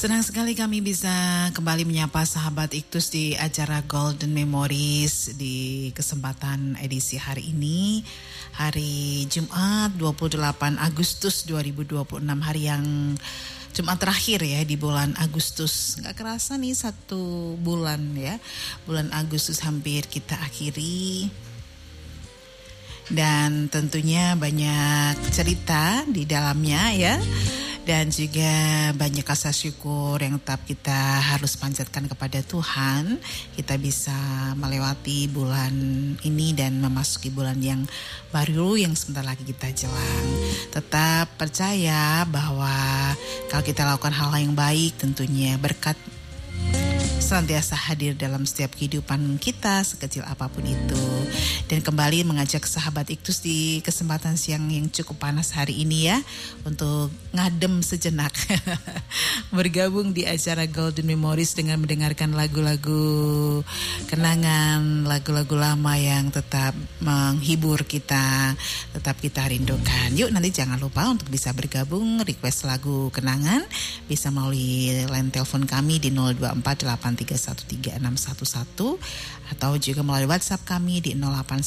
Senang sekali kami bisa kembali menyapa sahabat Iktus di acara Golden Memories di kesempatan edisi hari ini. Hari Jumat 28 Agustus 2026, hari yang Jumat terakhir ya di bulan Agustus. Gak kerasa nih 1 bulan ya. Bulan Agustus hampir kita akhiri. Dan tentunya banyak cerita di dalamnya ya. Dan juga banyak rasa syukur yang tetap kita harus panjatkan kepada Tuhan. Kita bisa melewati bulan ini dan memasuki bulan yang baru yang sebentar lagi kita jelang. Tetap percaya bahwa kalau kita lakukan hal yang baik, tentunya berkat senantiasa hadir dalam setiap kehidupan kita sekecil apapun itu. Dan kembali mengajak sahabat Iktus di kesempatan siang yang cukup panas hari ini ya, untuk ngadem sejenak. Bergabung di acara Golden Memories dengan mendengarkan lagu-lagu kenangan, lagu-lagu lama yang tetap menghibur kita, tetap kita rindukan. Yuk, nanti jangan lupa untuk bisa bergabung, request lagu kenangan bisa melalui line telepon kami di 02483136611 atau juga melalui WhatsApp kami di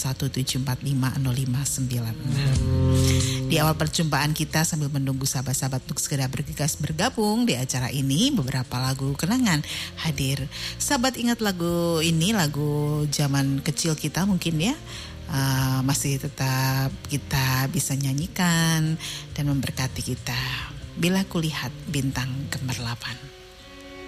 0817450596. Di awal perjumpaan kita sambil menunggu sahabat-sahabat untuk segera bergegas bergabung di acara ini, beberapa lagu kenangan hadir. Sahabat ingat lagu ini, lagu zaman kecil kita mungkin ya, masih tetap kita bisa nyanyikan dan memberkati kita. Bila kulihat bintang gemerlapan.